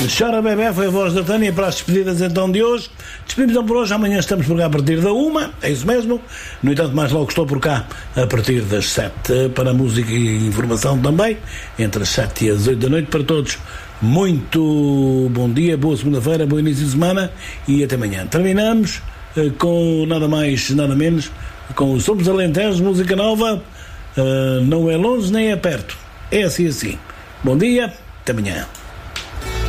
Chora Bebé foi a voz da Tânia para as despedidas então de hoje. Despedimos então por hoje, amanhã estamos por cá a partir da 1, é isso mesmo. No entanto, mais logo estou por cá a partir das 7 para música e informação também, entre as 7 e as 8 da noite para todos. Muito bom dia, boa segunda-feira, bom início de semana e até amanhã. Terminamos com nada mais, nada menos, com o Somos Alentejo, música nova, não é longe nem é perto, é assim assim. Bom dia, até amanhã.